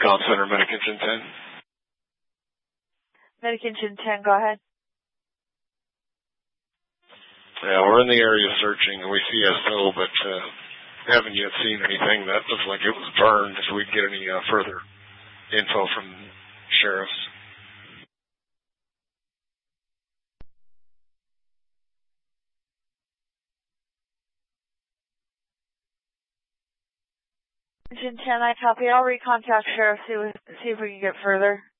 Comm Center, Medication 10. Medication 10, go ahead. Yeah, we're in the area searching, and we see SO, but haven't yet seen anything that looks like it was burned, if we get any further info from sheriffs. Medication 10, I copy. I'll recontact sheriff, see if we can get further.